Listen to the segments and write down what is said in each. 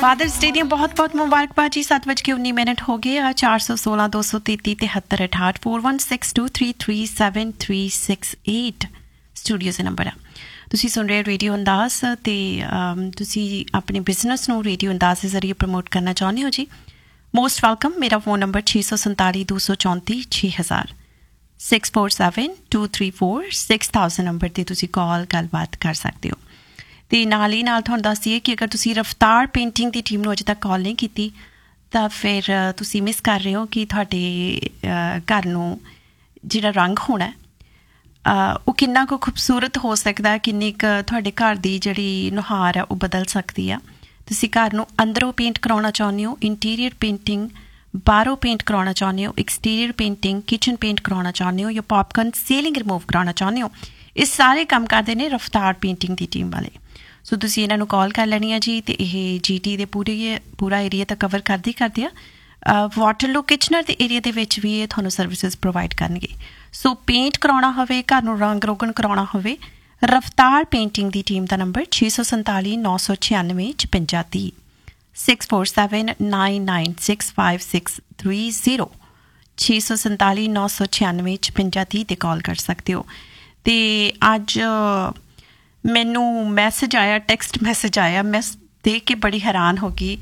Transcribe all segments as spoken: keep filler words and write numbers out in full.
Fathers day ਦੀਆਂ ਬਹੁਤ ਬਹੁਤ ਮੁਬਾਰਕਬਾਦ ਜੀ। ਸੱਤ ਵਜ ਕੇ ਉੱਨੀ ਮਿੰਟ ਹੋ ਗਏ ਆ। ਚਾਰ ਸੌ ਸੋਲਾਂ ਦੋ ਸੌ ਤੇਤੀ ਤਿਹੱਤਰ ਅਠਾਹਠ four one six two three three seven three six eight studio ਦਾ ਨੰਬਰ ਆ। ਤੁਸੀਂ ਸੁਣ ਰਹੇ ਰੇਡੀਓ ਅੰਦਾਜ਼ ਅਤੇ ਤੁਸੀਂ ਆਪਣੇ ਬਿਜ਼ਨਸ ਨੂੰ ਰੇਡੀਓ ਅੰਦਾਜ਼ ਦੇ ਜ਼ਰੀਏ ਪ੍ਰਮੋਟ ਕਰਨਾ ਚਾਹੁੰਦੇ ਹੋ ਜੀ, ਮੋਸਟ ਵੈਲਕਮ। ਮੇਰਾ ਫੋਨ ਨੰਬਰ ਛੇ ਸੌ ਸੰਤਾਲੀ ਦੋ ਸੌ ਚੌਂਤੀ ਛੇ ਹਜ਼ਾਰ six four seven two three four six thousand number 'ਤੇ ਤੁਸੀਂ ਕਾਲ ਗੱਲਬਾਤ ਕਰ ਸਕਦੇ ਹੋ। ਅਤੇ ਨਾਲ ਹੀ ਨਾਲ ਤੁਹਾਨੂੰ ਦੱਸ ਦਈਏ ਕਿ ਅਗਰ ਤੁਸੀਂ ਰਫਤਾਰ ਪੇਂਟਿੰਗ ਦੀ ਟੀਮ ਨੂੰ ਅਜੇ ਤੱਕ ਕਾਲ ਨਹੀਂ ਕੀਤੀ ਤਾਂ ਫਿਰ ਤੁਸੀਂ ਮਿਸ ਕਰ ਰਹੇ ਹੋ ਕਿ ਤੁਹਾਡੇ ਘਰ ਨੂੰ ਜਿਹੜਾ ਰੰਗ ਹੋਣਾ ਉਹ ਕਿੰਨਾ ਕੁ ਖੂਬਸੂਰਤ ਹੋ ਸਕਦਾ, ਕਿੰਨੀ ਕੁ ਤੁਹਾਡੇ ਘਰ ਦੀ ਜਿਹੜੀ ਨੁਹਾਰ ਹੈ ਉਹ ਬਦਲ ਸਕਦੀ ਆ। ਤੁਸੀਂ ਘਰ ਨੂੰ ਅੰਦਰੋਂ ਪੇਂਟ ਕਰਾਉਣਾ ਚਾਹੁੰਦੇ ਹੋ, ਇੰਟੀਰੀਅਰ ਪੇਂਟਿੰਗ ਬਾਹਰੋਂ ਪੇਂਟ ਕਰਾਉਣਾ ਚਾਹੁੰਦੇ ਹੋ, ਐਕਸਟੀਰੀਅਰ ਪੇਂਟਿੰਗ ਕਿਚਨ ਪੇਂਟ ਕਰਾਉਣਾ ਚਾਹੁੰਦੇ ਹੋ ਜਾਂ ਪੌਪਕਾਰਨ ਸੀਲਿੰਗ ਰਿਮੂਵ ਕਰਾਉਣਾ ਚਾਹੁੰਦੇ ਹੋ, ਇਹ ਸਾਰੇ ਕੰਮ ਕਰਦੇ ਨੇ ਰਫਤਾਰ ਪੇਂਟਿੰਗ ਦੀ ਟੀਮ ਵਾਲੇ। ਸੋ ਤੁਸੀਂ ਇਹਨਾਂ ਨੂੰ ਕਾਲ ਕਰ ਲੈਣੀ ਆ ਜੀ। ਅਤੇ ਇਹ ਜੀ ਟੀ ਦੇ ਪੂਰੇ ਪੂਰਾ ਏਰੀਆ ਤਾਂ ਕਵਰ ਕਰਦੇ ਕਰਦੇ ਆ। ਵਾਟਰਲੂ ਕਿਚਨਰ ਦੇ ਏਰੀਆ ਦੇ ਵਿੱਚ ਵੀ ਇਹ ਤੁਹਾਨੂੰ ਸਰਵਿਸਿਜ਼ ਪ੍ਰੋਵਾਈਡ ਕਰਨਗੇ। ਸੋ ਪੇਂਟ ਕਰਾਉਣਾ ਹੋਵੇ, ਘਰ ਨੂੰ ਰੰਗ ਰੋਗਨ ਕਰਾਉਣਾ ਹੋਵੇ, ਰਫਤਾਰ ਪੇਂਟਿੰਗ ਦੀ ਟੀਮ ਦਾ ਨੰਬਰ ਛੇ ਸੌ ਸੰਤਾਲੀ ਨੌ ਸੌ ਛਿਆਨਵੇਂ ਛਪੰਜਾ ਤੀਹ six four seven nine nine six five six three zero ਛੇ ਸੌ ਸੰਤਾਲੀ ਨੌ ਸੌ ਛਿਆਨਵੇਂ ਛਪੰਜਾ ਤੀਹ 'ਤੇ ਕਾਲ ਕਰ ਸਕਦੇ ਹੋ। ਅਤੇ ਅੱਜ ਮੈਨੂੰ ਮੈਸੇਜ ਆਇਆ, ਟੈਕਸਟ ਮੈਸੇਜ ਆਇਆ, ਮੈਂ ਦੇਖ ਕੇ ਬੜੀ ਹੈਰਾਨ ਹੋ ਗਈ।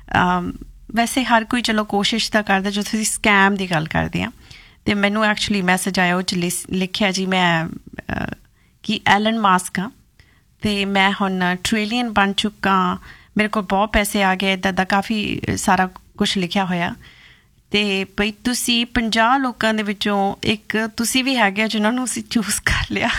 ਵੈਸੇ ਹਰ ਕੋਈ ਚਲੋ ਕੋਸ਼ਿਸ਼ ਤਾਂ ਕਰਦਾ ਜਦੋਂ ਤੁਸੀਂ ਸਕੈਮ ਦੀ ਗੱਲ ਕਰਦੇ ਹਾਂ। ਅਤੇ ਮੈਨੂੰ ਐਕਚੁਅਲੀ ਮੈਸੇਜ ਆਇਆ, ਉਹ 'ਚ ਲਿ ਲਿਖਿਆ ਜੀ ਮੈਂ ਕਿ ਐਲਨ ਮਾਸਕ ਹਾਂ ਅਤੇ ਮੈਂ ਹੁਣ ਟ੍ਰਿਲੀਅਨ ਬਣ ਚੁੱਕਾ, ਮੇਰੇ ਕੋਲ ਬਹੁਤ ਪੈਸੇ ਆ ਗਏ, ਇੱਦਾਂ ਦਾ ਕਾਫੀ ਸਾਰਾ ਕੁਛ ਲਿਖਿਆ ਹੋਇਆ। ਅਤੇ ਬਈ ਤੁਸੀਂ ਪੰਜਾਹ ਲੋਕਾਂ ਦੇ ਵਿੱਚੋਂ ਇੱਕ ਤੁਸੀਂ ਵੀ ਹੈਗੇ ਹੋ ਜਿਹਨਾਂ ਨੂੰ ਅਸੀਂ ਚੂਜ਼ ਕਰ ਲਿਆ।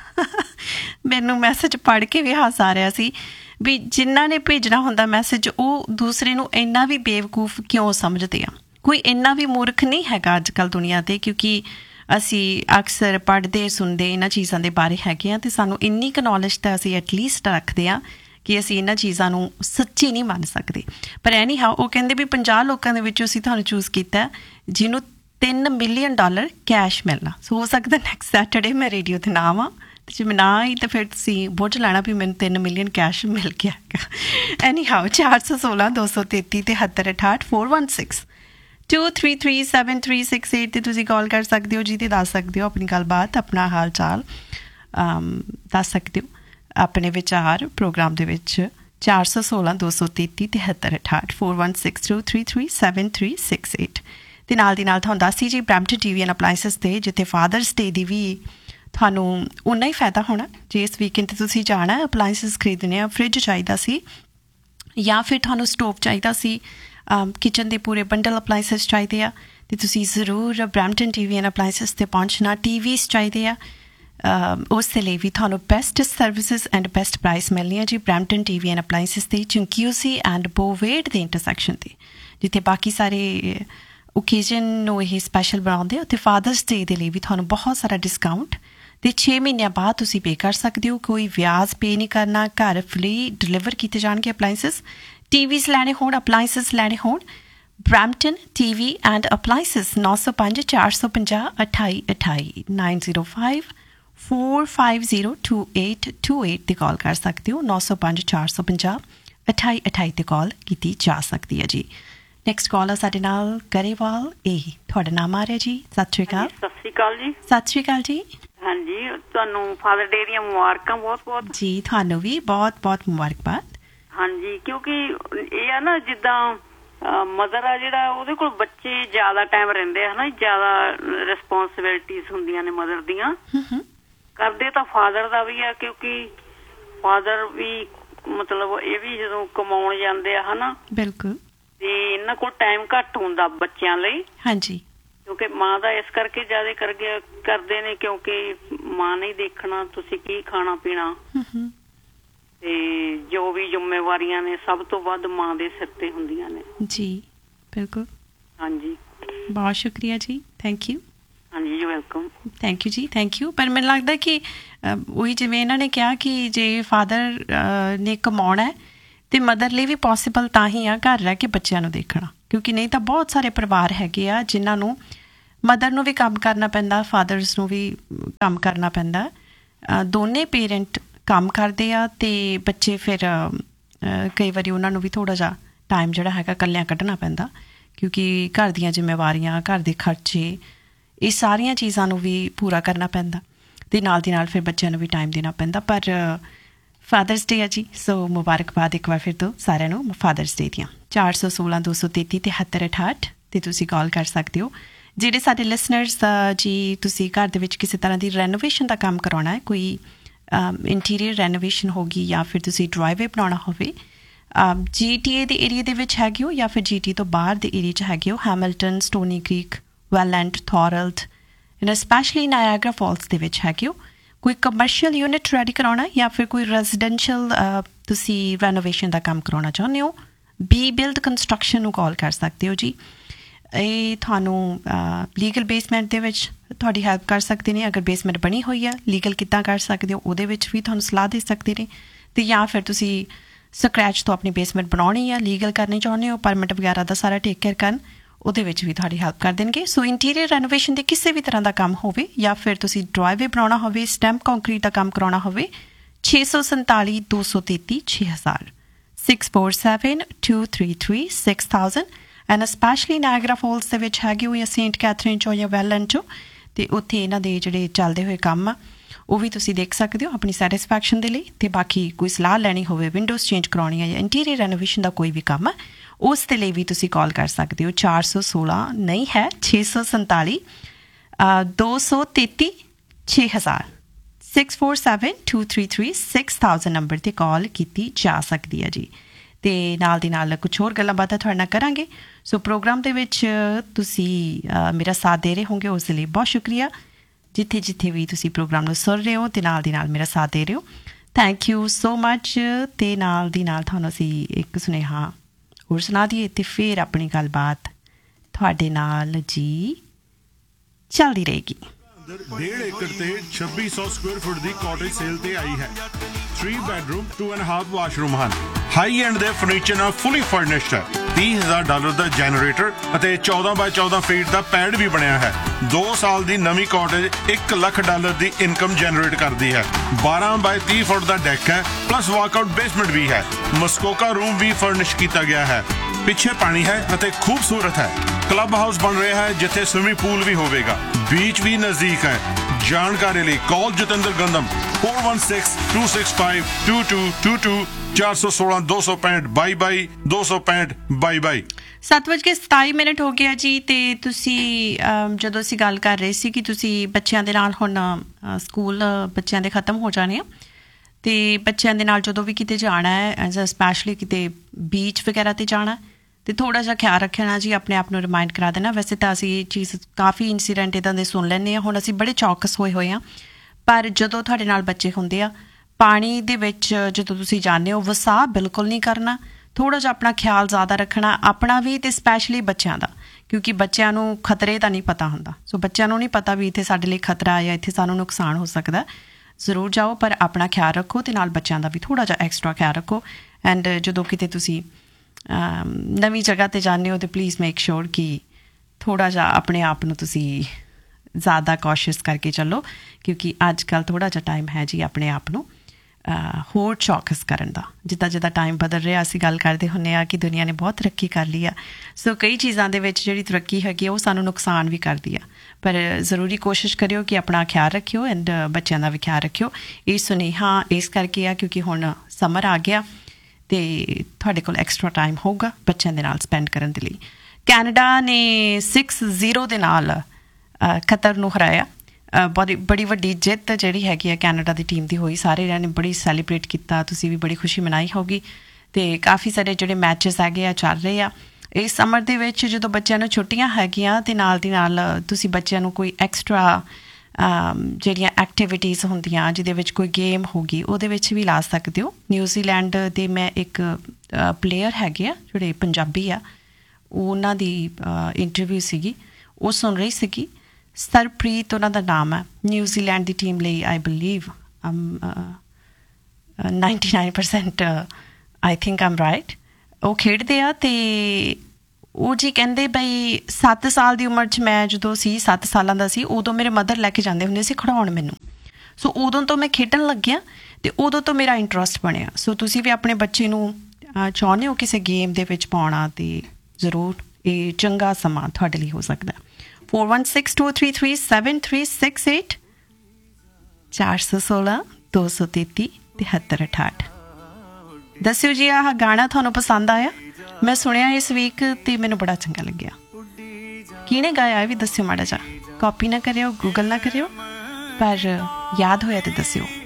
ਮੈਨੂੰ ਮੈਸੇਜ ਪੜ੍ਹ ਕੇ ਵੀ ਹਾਸ ਆ ਰਿਹਾ ਸੀ ਵੀ ਜਿਨ੍ਹਾਂ ਨੇ ਭੇਜਣਾ ਹੁੰਦਾ ਮੈਸੇਜ ਉਹ ਦੂਸਰੇ ਨੂੰ ਇੰਨਾ ਵੀ ਬੇਵਕੂਫ ਕਿਉਂ ਸਮਝਦੇ ਆ। ਕੋਈ ਇੰਨਾ ਵੀ ਮੂਰਖ ਨਹੀਂ ਹੈਗਾ ਅੱਜ ਕੱਲ੍ਹ ਦੁਨੀਆ 'ਤੇ, ਕਿਉਂਕਿ ਅਸੀਂ ਅਕਸਰ ਪੜ੍ਹਦੇ ਸੁਣਦੇ ਇਹਨਾਂ ਚੀਜ਼ਾਂ ਦੇ ਬਾਰੇ ਹੈਗੇ ਹਾਂ ਅਤੇ ਸਾਨੂੰ ਇੰਨੀ ਕੁ ਨੌਲੇਜ ਤਾਂ ਅਸੀਂ ਐਟਲੀਸਟ ਰੱਖਦੇ ਹਾਂ ਕਿ ਅਸੀਂ ਇਹਨਾਂ ਚੀਜ਼ਾਂ ਨੂੰ ਸੱਚੀ ਨਹੀਂ ਮੰਨ ਸਕਦੇ। ਪਰ ਐਨੀ ਹਾਂ ਉਹ ਕਹਿੰਦੇ ਵੀ ਪੰਜਾਹ ਲੋਕਾਂ ਦੇ ਵਿੱਚੋਂ ਅਸੀਂ ਤੁਹਾਨੂੰ ਚੂਜ਼ ਕੀਤਾ ਜਿਹਨੂੰ ਤਿੰਨ ਮਿਲੀਅਨ ਡਾਲਰ ਕੈਸ਼ ਮਿਲਣਾ। ਸੋ ਹੋ ਸਕਦਾ ਨੈਕਸਟ ਸੈਟਰਡੇ ਮੈਂ ਰੇਡੀਓ 'ਤੇ ਨਾ ਆਵਾਂ, ਜੇ ਮੈਂ ਨਾ ਆਈ ਤਾਂ ਫਿਰ ਤੁਸੀਂ ਬੁੱਝ ਲੈਣਾ ਵੀ ਮੈਨੂੰ ਤਿੰਨ ਮਿਲੀਅਨ ਕੈਸ਼ ਮਿਲ ਗਿਆ ਹੈਗਾ। ਐਨੀ ਹਾਓ ਚਾਰ ਸੌ ਸੋਲਾਂ ਦੋ ਸੌ ਤੇਤੀ ਤਿਹੱਤਰ ਅਠਾਹਠ four one six two three three seven three six eight 'ਤੇ ਤੁਸੀਂ ਕਾਲ ਕਰ ਸਕਦੇ ਹੋ ਜੀ ਅਤੇ ਦੱਸ ਸਕਦੇ ਹੋ ਆਪਣੀ ਗੱਲਬਾਤ, ਆਪਣਾ ਹਾਲ ਚਾਲ ਦੱਸ ਸਕਦੇ ਹੋ, ਆਪਣੇ ਵਿਚਾਰ ਪ੍ਰੋਗਰਾਮ ਦੇ ਵਿੱਚ। ਚਾਰ ਸੌ ਸੋਲਾਂ ਦੋ ਸੌ ਤੇਤੀ ਤਿਹੱਤਰ ਅਠਾਹਠ four one six two three three seven three six eight. ਅਤੇ ਨਾਲ ਦੀ ਨਾਲ ਤੁਹਾਨੂੰ ਦੱਸੀ ਜੀ Brampton T V and appliances 'ਤੇ ਜਿੱਥੇ ਫਾਦਰਸ ਡੇ ਦੀ ਵੀ ਤੁਹਾਨੂੰ ਓਨਾ ਹੀ ਫਾਇਦਾ ਹੋਣਾ। ਜੇ ਇਸ ਵੀਕਐਂਡ 'ਤੇ ਤੁਸੀਂ ਜਾਣਾ ਅਪਲਾਇੰਸਿਸ ਖਰੀਦਣੇ ਆ, ਫਰਿੱਜ ਚਾਹੀਦਾ ਸੀ ਜਾਂ ਫਿਰ ਤੁਹਾਨੂੰ ਸਟੋਵ ਚਾਹੀਦਾ ਸੀ, ਕਿਚਨ ਦੇ ਪੂਰੇ ਬੰਡਲ ਅਪਲਾਇੰਸਿਸ ਚਾਹੀਦੇ ਆ ਅਤੇ ਤੁਸੀਂ ਜ਼ਰੂਰ Brampton T V and appliances 'ਤੇ ਪਹੁੰਚਣਾ। ਟੀ ਵੀਜ਼ ਚਾਹੀਦੇ ਆ, ਉਸ ਦੇ ਲਈ ਵੀ ਤੁਹਾਨੂੰ best services and best price ਮਿਲਣੀ ਹੈ ਜੀ Brampton T V and appliances 'ਤੇ ਚੰਕਿਊਸੀ ਐਂਡ ਬੋਵੇਡ ਦੇ ਇੰਟਰਸੈਕਸ਼ਨ 'ਤੇ, ਜਿੱਥੇ ਬਾਕੀ ਸਾਰੇ ਓਕੇਜ਼ਨ ਨੂੰ ਇਹ ਸਪੈਸ਼ਲ ਬਣਾਉਂਦੇ। ਉੱਥੇ ਫਾਦਰਸ ਡੇ ਦੇ ਲਈ ਵੀ ਤੁਹਾਨੂੰ ਬਹੁਤ ਸਾਰਾ ਡਿਸਕਾਊਂਟ ਅਤੇ ਛੇ ਮਹੀਨਿਆਂ ਬਾਅਦ ਤੁਸੀਂ ਪੇ ਕਰ ਸਕਦੇ ਹੋ, ਕੋਈ ਵਿਆਜ ਪੇ ਨਹੀਂ ਕਰਨਾ, ਘਰ ਫਰੀ ਡਿਲੀਵਰ ਕੀਤੇ ਜਾਣਗੇ ਅਪਲਾਇੰਸਿਸ। ਟੀ ਵੀਜ਼ ਲੈਣੇ ਹੋਣ, ਅਪਲਾਇੰਸਿਸ ਲੈਣੇ ਹੋਣ, Brampton T V and appliances ਨੌ ਸੌ ਪੰਜ ਚਾਰ ਸੌ ਪੰਜਾਹ ਅਠਾਈ ਅਠਾਈ nine zero five four five zero two eight two eight 'ਤੇ ਕਾਲ ਕਰ ਸਕਦੇ ਹੋ। ਨੌ ਸੌ ਪੰਜ ਚਾਰ ਸੌ ਪੰਜਾਹ ਅਠਾਈ ਅਠਾਈ 'ਤੇ ਕਾਲ ਕੀਤੀ ਜਾ ਸਕਦੀ ਹੈ ਜੀ। ਨੈਕਸਟ ਕਾਲ ਆ ਸਾਡੇ ਨਾਲ ਗਰੇਵਾਲ ਏ, ਤੁਹਾਡਾ ਨਾਮ ਆ ਰਿਹਾ ਜੀ। ਸਤਿ ਸ਼੍ਰੀ ਅਕਾਲ। ਸਤਿ ਸ਼੍ਰੀ ਅਕਾਲ ਜੀ। ਸਤਿ ਸ਼੍ਰੀ ਅਕਾਲ ਜੀ। ਹਾਂਜੀ, ਤੁਹਾਨੂੰ ਫਾਦਰ ਡੇ ਦੀਆਂ ਮੁਬਾਰਕਾਂ ਬਹੁਤ ਬਹੁਤ ਜੀ। ਤੁਹਾਨੂੰ ਵੀ ਬਹੁਤ ਬਹੁਤ ਮੁਬਾਰਕਬਾਦ। ਹਾਂਜੀ, ਕਿਉਂਕਿ ਇਹ ਆ ਨਾ ਜਿੱਦਾਂ ਮਦਰ ਆ ਜਿਹੜਾ ਉਹਦੇ ਕੋਲ ਬੱਚੇ ਜ਼ਿਆਦਾ ਟਾਈਮ ਰਹਿੰਦੇ ਆ, ਹੈ ਨਾ, ਜ਼ਿਆਦਾ ਰਿਸਪੋਂਸੀਬਿਲਿਟੀਜ਼ ਹੁੰਦੀਆਂ ਨੇ ਮਦਰ ਦੀਆਂ। ਕਰਦੇ ਤਾਂ ਫਾਦਰ ਦਾ ਵੀ ਆ, ਕਿਉਂਕਿ ਫਾਦਰ ਵੀ ਮਤਲਬ ਇਹ ਵੀ ਜਦੋਂ ਕਮਾਉਣ ਜਾਂਦੇ ਆ, ਹੈ ਨਾ, ਬਿਲਕੁਲ, ਤੇ ਇਹਨਾਂ ਕੋਲ ਟਾਈਮ ਘੱਟ ਹੁੰਦਾ ਬੱਚਿਆਂ ਲਈ। ਹਾਂਜੀ, ਕਿਉਂਕਿ ਮਾਂ ਦਾ ਇਸ ਕਰਕੇ ਜ਼ਿਆਦਾ ਕਰ ਕਰਦੇ ਨੇ ਕਿਉਂਕਿ ਮਾਂ ਨੇ ਦੇਖਣਾ ਤੁਸੀਂ ਕੀ ਖਾਣਾ ਪੀਣਾ ਤੇ ਜੋ ਵੀ ਜ਼ਿੰਮੇਵਾਰੀਆਂ ਨੇ ਸਭ ਤੋਂ ਵੱਧ ਮਾਂ ਦੇ ਸਿਰ ਤੇ ਹੁੰਦੀਆਂ ਨੇ। ਜੀ ਬਿਲਕੁਲ। ਹਾਂਜੀ, ਬਹੁਤ ਸ਼ੁਕਰੀਆ ਜੀ, ਥੈਂਕ ਯੂ। ਹਾਂਜੀ, ਯੂ ਵੈਲਕਮ। ਥੈਂਕ ਯੂ ਜੀ, ਥੈਂਕ ਯੂ। ਪਰ ਮੈਨੂੰ ਲੱਗਦਾ ਕਿ ਉਹੀ ਜਿਵੇਂ ਇਹਨਾਂ ਨੇ ਕਿਹਾ ਕਿ ਜੇ ਫਾਦਰ ਨੇ ਕਮਾਉਣਾ ਅਤੇ ਮਦਰ ਲਈ ਵੀ ਪੋਸੀਬਲ ਤਾਂ ਹੀ ਆ ਘਰ ਰਹਿ ਕੇ ਬੱਚਿਆਂ ਨੂੰ ਦੇਖਣਾ, ਕਿਉਂਕਿ ਨਹੀਂ ਤਾਂ ਬਹੁਤ ਸਾਰੇ ਪਰਿਵਾਰ ਹੈਗੇ ਆ ਜਿਨ੍ਹਾਂ ਨੂੰ ਮਦਰ ਨੂੰ ਵੀ ਕੰਮ ਕਰਨਾ ਪੈਂਦਾ, ਫਾਦਰਸ ਨੂੰ ਵੀ ਕੰਮ ਕਰਨਾ ਪੈਂਦਾ, ਦੋਨੇ ਪੇਰੈਂਟ ਕੰਮ ਕਰਦੇ ਆ ਅਤੇ ਬੱਚੇ ਫਿਰ ਕਈ ਵਾਰੀ ਉਹਨਾਂ ਨੂੰ ਵੀ ਥੋੜ੍ਹਾ ਜਿਹਾ ਟਾਈਮ ਜਿਹੜਾ ਹੈਗਾ ਇਕੱਲਿਆਂ ਕੱਢਣਾ ਪੈਂਦਾ, ਕਿਉਂਕਿ ਘਰ ਦੀਆਂ ਜ਼ਿੰਮੇਵਾਰੀਆਂ, ਘਰ ਦੇ ਖਰਚੇ, ਇਹ ਸਾਰੀਆਂ ਚੀਜ਼ਾਂ ਨੂੰ ਵੀ ਪੂਰਾ ਕਰਨਾ ਪੈਂਦਾ ਅਤੇ ਨਾਲ ਦੀ ਨਾਲ ਫਿਰ ਬੱਚਿਆਂ ਨੂੰ ਵੀ ਟਾਈਮ ਦੇਣਾ ਪੈਂਦਾ। ਪਰ ਫਾਦਰਸ ਡੇ ਆ ਜੀ, ਸੋ ਮੁਬਾਰਕਬਾਦ ਇੱਕ ਵਾਰ ਫਿਰ ਤੋਂ ਸਾਰਿਆਂ ਨੂੰ ਫਾਦਰਸ ਡੇ ਦੀਆਂ। ਚਾਰ ਸੌ ਸੋਲਾਂ ਦੋ ਸੌ ਤੇਤੀ ਤਿਹੱਤਰ ਅਠਾਹਠ 'ਤੇ ਤੁਸੀਂ ਕਾਲ ਕਰ ਸਕਦੇ ਹੋ। ਜਿਹੜੇ ਸਾਡੇ ਲਿਸਨਰਸ ਜੀ, ਤੁਸੀਂ ਘਰ ਦੇ ਵਿੱਚ ਕਿਸੇ ਤਰ੍ਹਾਂ ਦੀ ਰੈਨੋਵੇਸ਼ਨ ਦਾ ਕੰਮ ਕਰਾਉਣਾ ਹੈ, ਕੋਈ ਇੰਟੀਰੀਅਰ ਰੈਨੋਵੇਸ਼ਨ ਹੋ ਗਈ ਜਾਂ ਫਿਰ ਤੁਸੀਂ ਡਰਾਈਵੇ ਬਣਾਉਣਾ ਹੋਵੇ, ਜੀ ਟੀ ਏ ਦੇ ਏਰੀਏ ਦੇ ਵਿੱਚ ਹੈਗੇ ਹੋ ਜਾਂ ਫਿਰ ਜੀ ਟੀ ਤੋਂ ਬਾਹਰ ਦੇ ਏਰੀਏ 'ਚ ਹੈਗੇ ਹੋ, Hamilton, ਸਟੋਨੀ creek, ਵੈਲੈਂਡ, ਥੋਰਲਡ and specially ਨਾਇਆਗਰਾ false ਦੇ ਵਿੱਚ ਹੈਗੇ ਹੋ, ਕੋਈ ਕਮਰਸ਼ੀਅਲ ਯੂਨਿਟ ਰੈਡੀ ਕਰਾਉਣਾ ਜਾਂ ਫਿਰ ਕੋਈ ਰੈਜ਼ੀਡੈਂਸ਼ੀਅਲ ਤੁਸੀਂ ਰੈਨੋਵੇਸ਼ਨ ਦਾ ਕੰਮ ਕਰਾਉਣਾ ਚਾਹੁੰਦੇ ਹੋ, ਬੀ ਬਿਲਡ ਕੰਸਟਰਕਸ਼ਨ ਨੂੰ ਕਾਲ ਕਰ ਸਕਦੇ ਹੋ ਜੀ। ਇਹ ਤੁਹਾਨੂੰ ਲੀਗਲ ਬੇਸਮੈਂਟ ਦੇ ਵਿੱਚ ਤੁਹਾਡੀ ਹੈਲਪ ਕਰ ਸਕਦੇ ਨੇ। ਅਗਰ ਬੇਸਮੈਂਟ ਬਣੀ ਹੋਈ ਆ, ਲੀਗਲ ਕਿੱਦਾਂ ਕਰ ਸਕਦੇ ਹੋ, ਉਹਦੇ ਵਿੱਚ ਵੀ ਤੁਹਾਨੂੰ ਸਲਾਹ ਦੇ ਸਕਦੇ ਨੇ। ਅਤੇ ਜਾਂ ਫਿਰ ਤੁਸੀਂ ਸਕਰੈਚ ਤੋਂ ਆਪਣੀ ਬੇਸਮੈਂਟ ਬਣਾਉਣੀ ਆ, ਲੀਗਲ ਕਰਨੀ ਚਾਹੁੰਦੇ ਹੋ, ਪਰਮਿਟ ਵਗੈਰਾ ਦਾ ਸਾਰਾ ਟੇਕ ਕੇਅਰ ਕਰਨ, ਉਹਦੇ ਵਿੱਚ ਵੀ ਤੁਹਾਡੀ ਹੈਲਪ ਕਰ ਦੇਣਗੇ। ਸੋ ਇੰਟੀਰੀਅਰ ਰੈਨੋਵੇਸ਼ਨ ਦੇ ਕਿਸੇ ਵੀ ਤਰ੍ਹਾਂ ਦਾ ਕੰਮ ਹੋਵੇ ਜਾਂ ਫਿਰ ਤੁਸੀਂ ਡਰਾਈਵੇ ਬਣਾਉਣਾ ਹੋਵੇ, ਸਟੈਂਪ ਕੰਕਰੀਟ ਦਾ ਕੰਮ ਕਰਾਉਣਾ ਹੋਵੇ, ਛੇ ਸੌ ਸੰਤਾਲੀ ਦੋ ਸੌ ਤੇਤੀ ਛੇ ਹਜ਼ਾਰ six four seven two three three six thousand and specially ਨਾਇਆਗਰਾ false ਦੇ ਵਿੱਚ ਹੈਗੇ ਹੋ ਜਾਂ ਸੇਂਟ ਕੈਥਰੀਨ 'ਚੋਂ ਜਾਂ ਵੈਲੈਂਡ 'ਚੋਂ, ਅਤੇ ਉੱਥੇ ਇਹਨਾਂ ਦੇ ਜਿਹੜੇ ਚੱਲਦੇ ਹੋਏ ਕੰਮ ਆ ਉਹ ਵੀ ਤੁਸੀਂ ਦੇਖ ਸਕਦੇ ਹੋ ਆਪਣੀ ਸੈਟਿਸਫੈਕਸ਼ਨ ਦੇ ਲਈ। ਅਤੇ ਬਾਕੀ ਕੋਈ ਸਲਾਹ ਲੈਣੀ ਹੋਵੇ, ਵਿੰਡੋਜ਼ ਚੇਂਜ ਕਰਾਉਣੀ ਹੈ ਜਾਂ ਇੰਟੀਰੀਅਰ ਰੈਨੋਵੇਸ਼ਨ ਦਾ ਕੋਈ ਵੀ ਕੰਮ ਆ, ਉਸ ਦੇ ਲਈ ਵੀ ਤੁਸੀਂ ਕਾਲ ਕਰ ਸਕਦੇ ਹੋ। ਚਾਰ ਸੌ ਸੋਲਾਂ ਨਹੀਂ ਹੈ, ਛੇ ਸੌ ਸੰਤਾਲੀ ਦੋ ਸੌ ਤੇਤੀ ਛੇ ਹਜ਼ਾਰ six four seven two three three six thousand number 'ਤੇ ਕਾਲ ਕੀਤੀ ਜਾ ਸਕਦੀ ਹੈ ਜੀ। ਅਤੇ ਨਾਲ ਦੀ ਨਾਲ ਕੁਛ ਹੋਰ ਗੱਲਾਂ ਬਾਤਾਂ ਤੁਹਾਡੇ ਨਾਲ ਕਰਾਂਗੇ। ਸੋ ਪ੍ਰੋਗਰਾਮ ਦੇ ਵਿੱਚ ਤੁਸੀਂ ਮੇਰਾ ਸਾਥ ਦੇ ਰਹੇ ਹੋਗੇ, ਉਸ ਦੇ ਲਈ ਬਹੁਤ ਸ਼ੁਕਰੀਆ। ਜਿੱਥੇ ਜਿੱਥੇ ਵੀ ਤੁਸੀਂ ਪ੍ਰੋਗਰਾਮ ਨੂੰ ਸੁਣ ਰਹੇ ਹੋ ਅਤੇ ਨਾਲ ਦੀ ਨਾਲ ਮੇਰਾ ਸਾਥ ਦੇ ਰਹੇ ਹੋ, ਥੈਂਕ ਯੂ ਸੋ ਮਚ। ਅਤੇ ਨਾਲ ਦੀ ਨਾਲ ਤੁਹਾਨੂੰ ਅਸੀਂ ਇੱਕ ਸੁਨੇਹਾ ਹੋਰ ਸੁਣਾ ਦਈਏ ਅਤੇ ਫਿਰ ਆਪਣੀ ਗੱਲਬਾਤ ਤੁਹਾਡੇ ਨਾਲ ਜੀ ਚੱਲਦੀ ਰਹੇਗੀ। ਡੇਢ ਏਕੜ ਤੇ ਛੱਬੀ ਸੌ ਸਕੁਅਰ ਫੁੱਟ ਦੀ ਕਾਟੇਜ ਸੇਲ ਤੇ ਆਈ ਹੈ। Three bedroom to and half washroom ਹਨ। ਹਾਈ ਐਂਡ ਦੇ ਫਰਨੀਚਰ ਨਾਲ ਫੁੱਲੀ ਫਰਨਿਸ਼ਡ ਹੈ। ਤੀਹ ਹਜ਼ਾਰ ਡਾਲਰ ਦਾ ਜੈਨਰੇਟਰ ਅਤੇ ਚੌਦਾਂ ਬਾਏ ਚੌਦਾਂ ਫੀਟ ਦਾ ਪੈਡ ਵੀ ਬਣਿਆ ਹੈ। ਦੋ ਸਾਲ ਦੀ ਨਵੀਂ ਕਾਟੇਜ ਇੱਕ ਲੱਖ ਡਾਲਰ ਦੀ ਇਨਕਮ ਜਨਰੇਟ ਕਰਦੀ ਹੈ। ਬਾਰਾਂ ਬਾਏ ਤੀਹ ਫੁੱਟ ਦਾ ਡੈਕ ਹੈ, ਪਲੱਸ ਵਾਕਆਊਟ ਬੇਸਮੈਂਟ ਵੀ ਹੈ। ਮਸਕੋਕਾ ਰੂਮ ਵੀ ਫਰਨਿਸ਼ ਕੀਤਾ ਗਿਆ ਹੈ। ਪਿੱਛੇ ਪਾਣੀ ਹੈ ਅਤੇ ਖੂਬਸੂਰਤ ਹੈ। ਕਲੱਬ ਹਾਊਸ ਬਣ ਰਿਹਾ ਹੈ ਜਿੱਥੇ ਸਵਿਮਿੰਗ ਪੂਲ ਵੀ ਹੋਵੇਗਾ। ਬੀਚ ਵੀ ਨਜ਼ਦੀਕ ਹੈ। ਜਾਣਕਾਰੀ ਲਈ ਕਾਲ Jatinder ਗੰਦਮ four one six two six five to to to to ਚਾਰ ਸੌ ਸੋਲਾਂ ਦੋ ਸੌ ਪੈਂਹਠ ਬਾਈ ਬਾਈ ਦੋ ਸੌ ਪੈਂਹਠ ਬਾਈ ਬਾਈ। ਸੱਤ ਵੱਜ ਕੇ ਸਤਾਈ ਮਿੰਟ ਹੋ ਗਿਆ ਜੀ। ਅਤੇ ਤੁਸੀਂ ਜਦੋਂ ਅਸੀਂ ਗੱਲ ਕਰ ਰਹੇ ਸੀ ਕਿ ਤੁਸੀਂ ਬੱਚਿਆਂ ਦੇ ਨਾਲ ਹੁਣ ਸਕੂਲ ਬੱਚਿਆਂ ਦੇ ਖਤਮ ਹੋ ਜਾਣੇ ਆ, ਅਤੇ ਬੱਚਿਆਂ ਦੇ ਨਾਲ ਜਦੋਂ ਵੀ ਕਿਤੇ ਜਾਣਾ ਹੈ, ਐਜ਼ ਅ ਸਪੈਸ਼ਲੀ ਕਿਤੇ ਬੀਚ ਵਗੈਰਾ 'ਤੇ ਜਾਣਾ, ਅਤੇ ਥੋੜ੍ਹਾ ਜਿਹਾ ਖਿਆਲ ਰੱਖਣਾ ਜੀ, ਆਪਣੇ ਆਪ ਨੂੰ ਰਿਮਾਇੰਡ ਕਰਾ ਦੇਣਾ। ਵੈਸੇ ਤਾਂ ਅਸੀਂ ਇਹ ਚੀਜ਼ ਕਾਫੀ ਇੰਸੀਡੈਂਟ ਇੱਦਾਂ ਦੇ ਸੁਣ ਲੈਂਦੇ ਹਾਂ, ਹੁਣ ਅਸੀਂ ਬੜੇ ਚੌਕਸ ਹੋਏ ਹੋਏ ਹਾਂ। ਪਰ ਜਦੋਂ ਤੁਹਾਡੇ ਨਾਲ ਬੱਚੇ ਹੁੰਦੇ ਆ, ਪਾਣੀ ਦੇ ਵਿੱਚ ਜਦੋਂ ਤੁਸੀਂ ਜਾਂਦੇ ਹੋ, ਵਸਾਹ ਬਿਲਕੁਲ ਨਹੀਂ ਕਰਨਾ। ਥੋੜ੍ਹਾ ਜਿਹਾ ਆਪਣਾ ਖਿਆਲ ਜ਼ਿਆਦਾ ਰੱਖਣਾ, ਆਪਣਾ ਵੀ ਅਤੇ ਸਪੈਸ਼ਲੀ ਬੱਚਿਆਂ ਦਾ, ਕਿਉਂਕਿ ਬੱਚਿਆਂ ਨੂੰ ਖਤਰੇ ਦਾ ਨਹੀਂ ਪਤਾ ਹੁੰਦਾ। ਸੋ ਬੱਚਿਆਂ ਨੂੰ ਨਹੀਂ ਪਤਾ ਵੀ ਇੱਥੇ ਸਾਡੇ ਲਈ ਖਤਰਾ ਜਾਂ ਇੱਥੇ ਸਾਨੂੰ ਨੁਕਸਾਨ ਹੋ ਸਕਦਾ। ਜ਼ਰੂਰ ਜਾਓ, ਪਰ ਆਪਣਾ ਖਿਆਲ ਰੱਖੋ ਅਤੇ ਨਾਲ ਬੱਚਿਆਂ ਦਾ ਵੀ ਥੋੜ੍ਹਾ ਜਿਹਾ ਐਕਸਟਰਾ ਖਿਆਲ ਰੱਖੋ। ਐਂਡ ਜਦੋਂ ਕਿਤੇ ਤੁਸੀਂ ਨਵੀਂ ਜਗ੍ਹਾ 'ਤੇ ਜਾਂਦੇ ਹੋ, ਤਾਂ ਪਲੀਜ਼ ਮੇਕ ਸ਼ੋਰ ਕਿ ਥੋੜ੍ਹਾ ਜਿਹਾ ਆਪਣੇ ਆਪ ਨੂੰ ਤੁਸੀਂ ਜ਼ਿਆਦਾ ਕੌਸ਼ੀਅਸ ਕਰਕੇ ਚੱਲੋ, ਕਿਉਂਕਿ ਅੱਜ ਕੱਲ੍ਹ ਥੋੜ੍ਹਾ ਜਿਹਾ ਟਾਈਮ ਹੈ ਜੀ ਆਪਣੇ ਆਪ ਨੂੰ ਹੋਰ ਚੌਕਸ ਕਰਨ ਦਾ। ਜਿੱਦਾਂ ਜਿੱਦਾਂ ਟਾਈਮ ਬਦਲ ਰਿਹਾ, ਅਸੀਂ ਗੱਲ ਕਰਦੇ ਹੁੰਦੇ ਹਾਂ ਕਿ ਦੁਨੀਆ ਨੇ ਬਹੁਤ ਤਰੱਕੀ ਕਰ ਲਈ ਆ। ਸੋ ਕਈ ਚੀਜ਼ਾਂ ਦੇ ਵਿੱਚ ਜਿਹੜੀ ਤਰੱਕੀ ਹੈਗੀ ਉਹ ਸਾਨੂੰ ਨੁਕਸਾਨ ਵੀ ਕਰਦੀ ਆ, ਪਰ ਜ਼ਰੂਰੀ ਕੋਸ਼ਿਸ਼ ਕਰਿਓ ਕਿ ਆਪਣਾ ਖਿਆਲ ਰੱਖਿਓ ਐਂਡ ਬੱਚਿਆਂ ਦਾ ਵੀ ਖਿਆਲ ਰੱਖਿਓ। ਇਹ ਸੁਨੇਹਾ ਇਸ ਕਰਕੇ ਆ ਕਿਉਂਕਿ ਹੁਣ ਸਮਰ ਆ ਗਿਆ ਅਤੇ ਤੁਹਾਡੇ ਕੋਲ ਐਕਸਟਰਾ ਟਾਈਮ ਹੋਊਗਾ ਬੱਚਿਆਂ ਦੇ ਨਾਲ ਸਪੈਂਡ ਕਰਨ ਦੇ ਲਈ। ਕੈਨੇਡਾ ਨੇ ਸਿਕਸ ਜ਼ੀਰੋ ਦੇ ਨਾਲ ਕਤਰ ਨੂੰ ਹਰਾਇਆ। ਬੜੀ ਬੜੀ ਵੱਡੀ ਜਿੱਤ ਜਿਹੜੀ ਹੈਗੀ ਆ ਕੈਨੇਡਾ ਦੀ ਟੀਮ ਦੀ ਹੋਈ। ਸਾਰੇ ਨੇ ਬੜੀ ਸੈਲੀਬ੍ਰੇਟ ਕੀਤਾ, ਤੁਸੀਂ ਵੀ ਬੜੀ ਖੁਸ਼ੀ ਮਨਾਈ ਹੋਊਗੀ। ਅਤੇ ਕਾਫੀ ਸਾਰੇ ਜਿਹੜੇ ਮੈਚਿਸ ਹੈਗੇ ਆ ਚੱਲ ਰਹੇ ਆ ਇਸ ਸਮਰ ਦੇ ਵਿੱਚ। ਜਦੋਂ ਬੱਚਿਆਂ ਨੂੰ ਛੁੱਟੀਆਂ ਹੈਗੀਆਂ ਅਤੇ ਨਾਲ ਦੀ ਨਾਲ ਤੁਸੀਂ ਬੱਚਿਆਂ ਨੂੰ ਕੋਈ ਐਕਸਟਰਾ ਜਿਹੜੀਆਂ ਐਕਟੀਵਿਟੀਜ਼ ਹੁੰਦੀਆਂ ਜਿਹਦੇ ਵਿੱਚ ਕੋਈ ਗੇਮ ਹੋਊਗੀ ਉਹਦੇ ਵਿੱਚ ਵੀ ਲਾ ਸਕਦੇ ਹੋ। ਨਿਊਜ਼ੀਲੈਂਡ ਦੇ ਮੈਂ ਇੱਕ ਪਲੇਅਰ ਹੈਗੇ ਆ ਜਿਹੜੇ ਪੰਜਾਬੀ ਆ, ਉਹਨਾਂ ਦੀ ਇੰਟਰਵਿਊ ਸੀਗੀ, ਉਹ ਸੁਣ ਰਹੀ ਸੀਗੀ। ਸਰਪ੍ਰੀਤ ਉਹਨਾਂ ਦਾ ਨਾਮ ਹੈ। ਨਿਊਜ਼ੀਲੈਂਡ ਦੀ ਟੀਮ ਲਈ ਆਈ believe ninety nine percent I think Aam right ਉਹ ਖੇਡਦੇ ਆ। ਅਤੇ ਉਹ ਜੀ ਕਹਿੰਦੇ ਬਈ ਸੱਤ ਸਾਲ ਦੀ ਉਮਰ 'ਚ ਮੈਂ ਜਦੋਂ ਸੀ, ਸੱਤ ਸਾਲਾਂ ਦਾ ਸੀ, ਉਦੋਂ ਮੇਰੇ ਮਦਰ ਲੈ ਕੇ ਜਾਂਦੇ ਹੁੰਦੇ ਸੀ ਖਿਡਾਉਣ ਮੈਨੂੰ। ਸੋ ਉਦੋਂ ਤੋਂ ਮੈਂ ਖੇਡਣ ਲੱਗਿਆ ਅਤੇ ਉਦੋਂ ਤੋਂ ਮੇਰਾ ਇੰਟਰਸਟ ਬਣਿਆ। ਸੋ ਤੁਸੀਂ ਵੀ ਆਪਣੇ ਬੱਚੇ ਨੂੰ ਚਾਹੁੰਦੇ ਹੋ ਕਿਸੇ ਗੇਮ ਦੇ ਵਿੱਚ ਪਾਉਣਾ ਤਾਂ ਜ਼ਰੂਰ ਇਹ ਚੰਗਾ ਸਮਾਂ ਤੁਹਾਡੇ ਲਈ ਹੋ ਸਕਦਾ। Four one six two three three seven three six eight ਚਾਰ ਸੌ ਸੋਲਾਂ ਦੋ ਸੌ ਤੇਤੀ ਤਿਹੱਤਰ ਅਠਾਹਠ। ਦੱਸਿਓ ਜੀ ਆਹ ਗਾਣਾ ਤੁਹਾਨੂੰ ਪਸੰਦ ਆਇਆ? ਮੈਂ ਸੁਣਿਆ ਇਸ ਵੀਕ ਅਤੇ ਮੈਨੂੰ ਬੜਾ ਚੰਗਾ ਲੱਗਿਆ। ਕਿਹਨੇ ਗਾਇਆ ਇਹ ਵੀ ਦੱਸਿਓ ਮਾੜਾ ਜਿਹਾ। ਕਾਪੀ ਨਾ ਕਰਿਓ, ਗੂਗਲ ਨਾ ਕਰਿਓ, ਪਰ ਯਾਦ ਹੋਇਆ ਤਾਂ ਦੱਸਿਓ।